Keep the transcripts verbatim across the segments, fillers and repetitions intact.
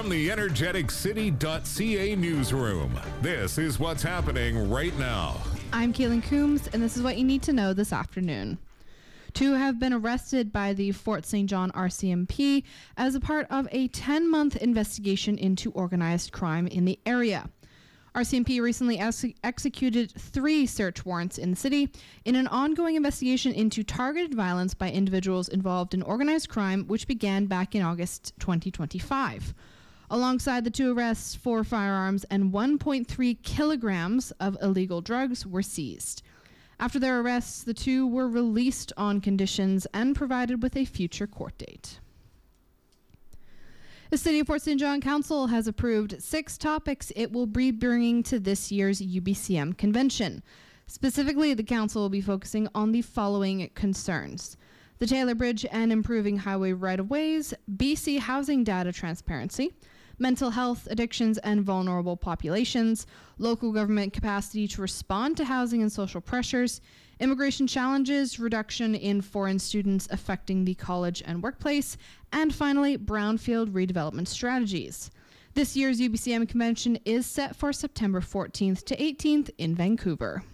From the energetic city dot c a newsroom, this is what's happening right now. I'm Kaylin Coombs, and this is what you need to know this afternoon. Two have been arrested by the Fort Saint John R C M P as a part of a ten-month investigation into organized crime in the area. R C M P recently ex- executed three search warrants in the city in an ongoing investigation into targeted violence by individuals involved in organized crime, which began back in August twenty twenty-five. Alongside the two arrests, four firearms and one point three kilograms of illegal drugs were seized. After their arrests, the two were released on conditions and provided with a future court date. The City of Fort Saint John Council has approved six topics it will be bringing to this year's U B C M convention. Specifically, the council will be focusing on the following concerns: the Taylor Bridge and improving highway right-of-ways, B C housing data transparency, mental health, addictions, and vulnerable populations, local government capacity to respond to housing and social pressures, immigration challenges, reduction in foreign students affecting the college and workplace, and finally, brownfield redevelopment strategies. This year's U B C M convention is set for September fourteenth to eighteenth in Vancouver.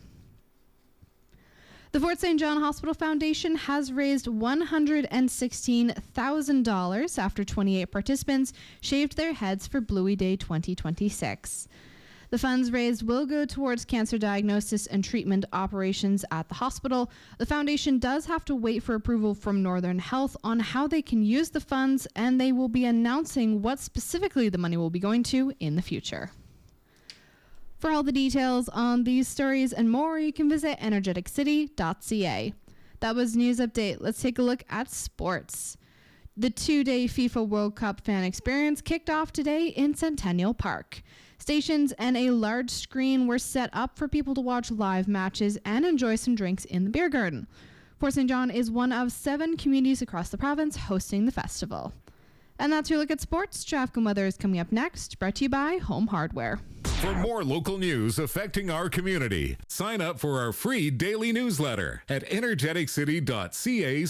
The Fort Saint John Hospital Foundation has raised one hundred sixteen thousand dollars after twenty-eight participants shaved their heads for Bluey Day twenty twenty-six. The funds raised will go towards cancer diagnosis and treatment operations at the hospital. The foundation does have to wait for approval from Northern Health on how they can use the funds, and they will be announcing what specifically the money will be going to in the future. For all the details on these stories and more, you can visit energetic city dot c a. That was News Update. Let's take a look at sports. The two-day FIFA World Cup fan experience kicked off today in Centennial Park. Stations and a large screen were set up for people to watch live matches and enjoy some drinks in the beer garden. Fort Saint John is one of seven communities across the province hosting the festival. And that's your look at sports. Traffic and weather is coming up next, brought to you by Home Hardware. For more local news affecting our community, sign up for our free daily newsletter at energetic city dot c a